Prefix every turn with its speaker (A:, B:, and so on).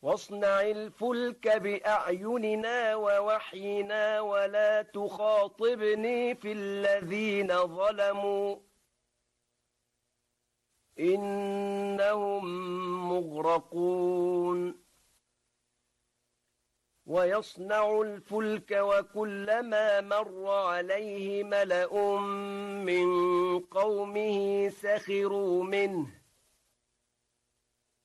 A: واصنع الفلك بأعيننا ووحينا ولا تخاطبني في الذين ظلموا إنهم مغرقون ويصنع الفلك وكلما مر عليه ملأ من قومه سخروا منه